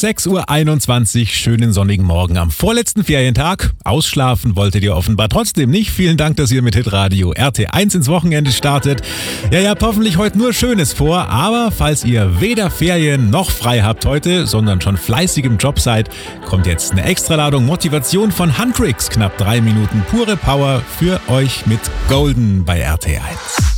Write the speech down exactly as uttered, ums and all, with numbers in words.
sechs Uhr einundzwanzig, schönen sonnigen Morgen am vorletzten Ferientag. Ausschlafen wolltet ihr offenbar trotzdem nicht. Vielen Dank, dass ihr mit Hitradio R T eins ins Wochenende startet. Ja, ihr habt hoffentlich heute nur Schönes vor, aber falls ihr weder Ferien noch frei habt heute, sondern schon fleißig im Job seid, kommt jetzt eine Extraladung Motivation von Huntrix. Knapp drei Minuten pure Power für euch mit Golden bei R T eins.